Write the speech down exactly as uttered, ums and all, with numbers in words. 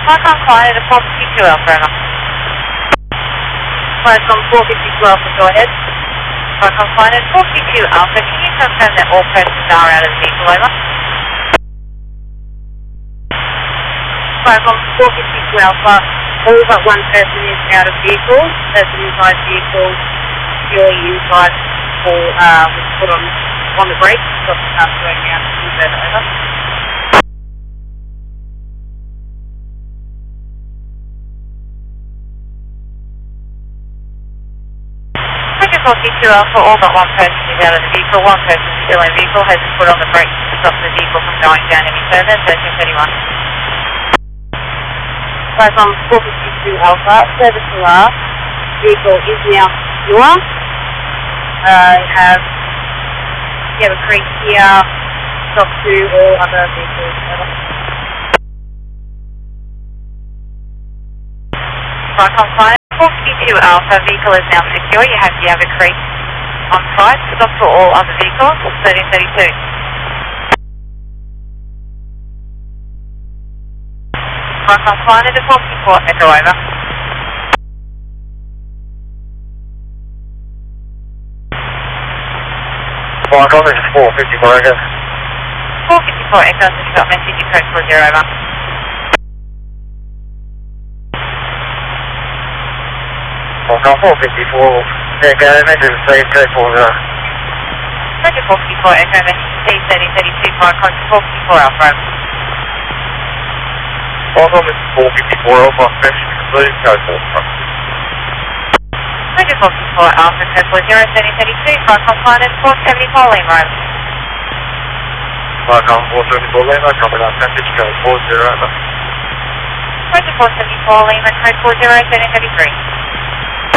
Icon client at four fifty-two Alpha, over. Flight on four fifty-two Alpha, go ahead. Icon client at four fifty-two Alpha, can you confirm that all persons are out of the vehicle, over? Flight on four fifty-two Alpha, all but one person is out of vehicle. Person inside vehicle, purely inside for, uh, was put on, on the brake, stop the car going down to the further, over. forty-two Alpha, all but one person is out of the vehicle. One person is still in the vehicle, has been put on the brakes to stop the vehicle from going down any further. thirteen thirty-one. Flight on four fifty-two Alpha, service alarm. Vehicle is now secure. Uh, you have, you have a creek here, stop to all other vehicles. Flight on fire. four fifty-two Alpha, vehicle is now secure. You have the other creek on site. Stop for all other vehicles. thirteen thirty-two. Icon flying into four fifty-four, echo over. Icon, this is four fifty-four, echo. four fifty-four, echo, so you've got message, code four zero, over. Icon four fifty-four, echo, message received, code four zero. Message four fifty-four, echo, message received, thirteen thirty-two, Icon four fifty-four Alpha. Icon, this is four fifty-four Alpha, message received, code four zero. Message four fifty-four Alpha, code four zero, thirteen thirty-two, Icon flying at four seventy-four Lima. Icon four seventy-four Lima, copy that message, code four zero, over. Message four seventy-four Lima, code four zero, thirteen thirty-three.